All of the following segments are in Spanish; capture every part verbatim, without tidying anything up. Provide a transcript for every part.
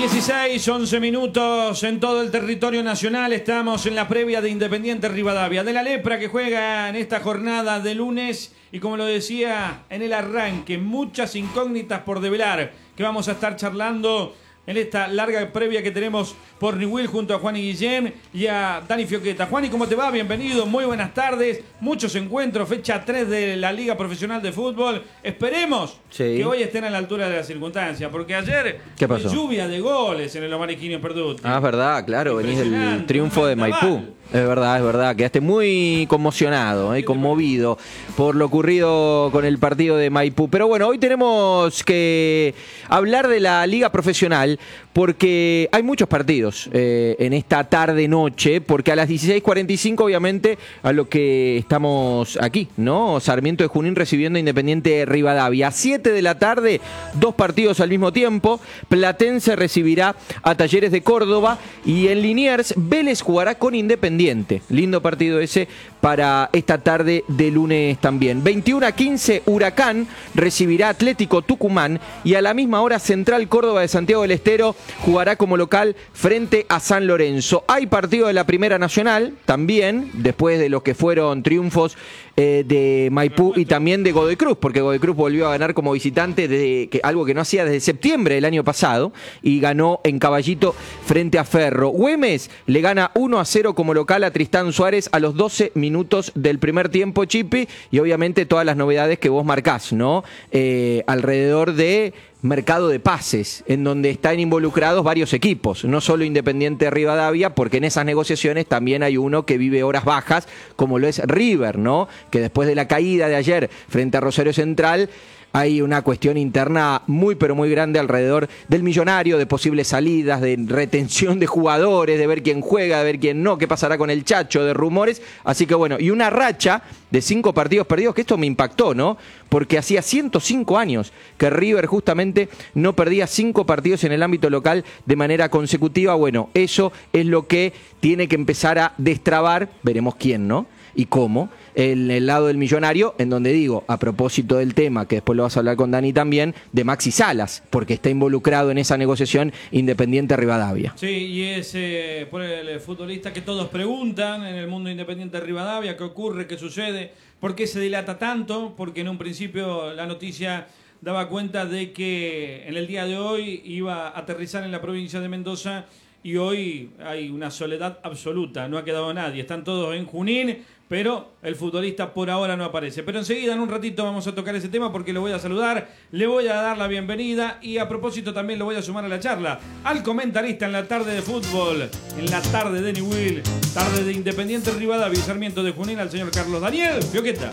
dieciséis, once minutos en todo el territorio nacional. Estamos en la previa de Independiente Rivadavia, de la Lepra, que juega en esta jornada de lunes. Y como lo decía en el arranque, muchas incógnitas por develar, que vamos a estar charlando en esta larga previa que tenemos por Newell junto a Juan y Guillén y a Dani Fioqueta. Juan, ¿y cómo te va? Bienvenido, muy buenas tardes. Muchos encuentros, fecha tres de la Liga Profesional de Fútbol. Esperemos sí. que hoy estén a la altura de las circunstancias, porque ayer ¿Qué pasó? Lluvia de goles en el Omar Iquinio Perduti. Ah, es verdad, claro, venís del triunfo de Maipú. Es verdad, es verdad, quedaste muy conmocionado, eh, conmovido por lo ocurrido con el partido de Maipú. Pero bueno, hoy tenemos que hablar de la Liga Profesional porque hay muchos partidos eh, en esta tarde-noche, porque a las dieciséis cuarenta y cinco, obviamente, a lo que estamos aquí, ¿no? Sarmiento de Junín recibiendo a Independiente Rivadavia. A siete de la tarde, dos partidos al mismo tiempo. Platense recibirá a Talleres de Córdoba y en Liniers, Vélez jugará con Independiente. Lindo partido ese para esta tarde de lunes también. veintiuno a quince, Huracán recibirá Atlético Tucumán y a la misma hora Central Córdoba de Santiago del Estero jugará como local frente a San Lorenzo. Hay partido de la Primera Nacional también, después de lo que fueron triunfos eh, de Maipú y también de Godoy Cruz, porque Godoy Cruz volvió a ganar como visitante, de, que, algo que no hacía desde septiembre del año pasado, y ganó en Caballito frente a Ferro. Güemes le gana uno a cero como local a Tristán Suárez a los doce minutos del primer tiempo, Chipi, y obviamente todas las novedades que vos marcás, ¿no? Eh, alrededor de mercado de pases, en donde están involucrados varios equipos, no solo Independiente Rivadavia, porque en esas negociaciones también hay uno que vive horas bajas, como lo es River, ¿no? Que después de la caída de ayer frente a Rosario Central, hay una cuestión interna muy pero muy grande alrededor del Millonario, de posibles salidas, de retención de jugadores, de ver quién juega, de ver quién no, qué pasará con el Chacho, de rumores. Así que bueno, y una racha de cinco partidos perdidos, que esto me impactó, ¿no? Porque hacía ciento cinco años que River justamente no perdía cinco partidos en el ámbito local de manera consecutiva. Bueno, eso es lo que tiene que empezar a destrabar, veremos quién, ¿no? Y cómo, en el lado del Millonario, en donde digo, a propósito del tema, que después lo vas a hablar con Dani también, de Maxi Salas, porque está involucrado en esa negociación Independiente Rivadavia. Sí, y es eh, por el futbolista que todos preguntan en el mundo Independiente Rivadavia, qué ocurre, qué sucede, por qué se dilata tanto, porque en un principio la noticia daba cuenta de que en el día de hoy iba a aterrizar en la provincia de Mendoza y hoy hay una soledad absoluta, no ha quedado nadie, están todos en Junín, pero el futbolista por ahora no aparece. Pero enseguida, en un ratito, vamos a tocar ese tema porque lo voy a saludar, le voy a dar la bienvenida y a propósito también lo voy a sumar a la charla al comentarista en la tarde de fútbol, en la tarde de Newell, tarde de Independiente Rivadavia y Sarmiento de Junín, al señor Carlos Daniel Fioqueta.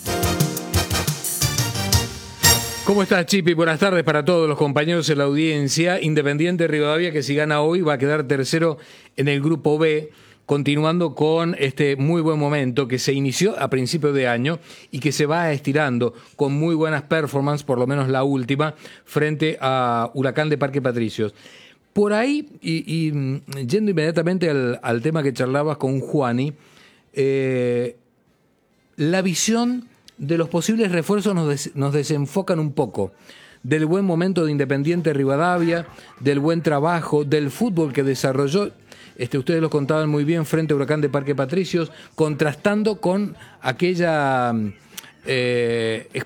¿Cómo estás, Chipi? Buenas tardes para todos los compañeros en la audiencia. Independiente Rivadavia, que si gana hoy va a quedar tercero en el grupo B, continuando con este muy buen momento que se inició a principios de año y que se va estirando con muy buenas performances, por lo menos la última, frente a Huracán de Parque Patricios. Por ahí, y, y yendo inmediatamente al, al tema que charlabas con Juani, eh, la visión de los posibles refuerzos nos, des, nos desenfocan un poco del buen momento de Independiente Rivadavia, del buen trabajo, del fútbol que desarrolló. Este, ustedes lo contaban muy bien frente a Huracán de Parque Patricios, contrastando con aquella eh,